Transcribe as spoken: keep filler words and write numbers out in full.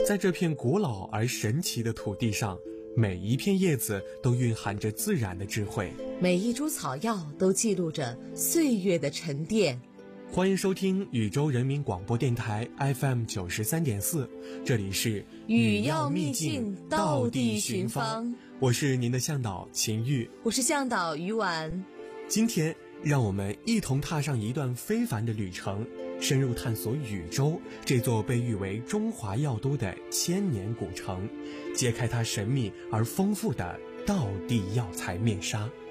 在这片古老而神奇的土地上，每一片叶子都蕴含着自然的智慧， 每一株草药都记录着岁月的沉淀。 欢迎收听禹州人民广播电台 F M 九十三点四，这里是禹药秘境道地寻芳， 我是您的向导秦玉， 我是向导于婉。 今天让我们一同踏上一段非凡的旅程，深入探索禹州这座被誉为中华药都的千年古城，揭开它神秘而丰富的道地药材面纱。